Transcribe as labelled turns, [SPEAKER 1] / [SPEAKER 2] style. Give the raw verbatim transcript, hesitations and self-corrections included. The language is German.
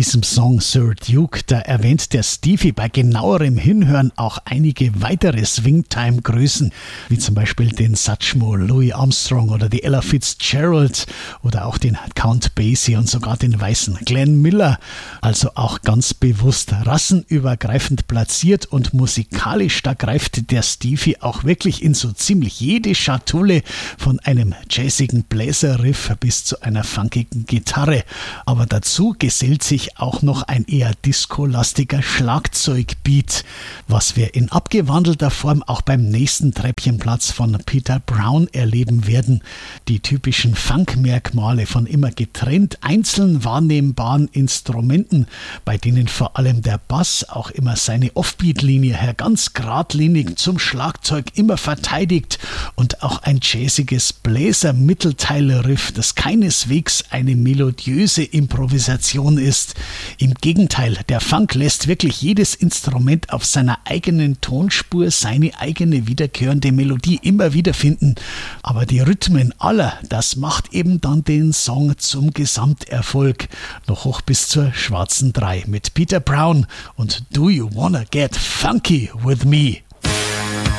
[SPEAKER 1] diesem Song Sir Duke, da erwähnt der Stevie bei genauerem Hinhören auch einige weitere Swingtime-Größen, wie zum Beispiel den Satchmo Louis Armstrong oder die Ella Fitzgerald oder auch den Count Basie und sogar den weißen Glenn Miller. Also auch ganz bewusst rassenübergreifend platziert und musikalisch, da greift der Stevie auch wirklich in so ziemlich jede Schatulle, von einem jazzigen Bläserriff bis zu einer funkigen Gitarre. Aber dazu gesellt sich auch noch ein eher discolastiger Schlagzeugbeat, was wir in abgewandelter Form auch beim nächsten Treppchenplatz von Peter Brown erleben werden. Die typischen Funk-Merkmale von immer getrennt einzeln wahrnehmbaren Instrumenten, bei denen vor allem der Bass auch immer seine Offbeat-Linie her ganz geradlinig zum Schlagzeug immer verteidigt und auch ein jazziges Bläser-Mittelteil-Riff, das keineswegs eine melodiöse Improvisation ist. Im Gegenteil, der Funk lässt wirklich jedes Instrument auf seiner eigenen Tonspur seine eigene wiederkehrende Melodie immer wieder finden. Aber die Rhythmen aller, das macht eben dann den Song zum Gesamterfolg. Noch hoch bis zur schwarzen drei mit Peter Brown und Do You Wanna Get Funky With Me?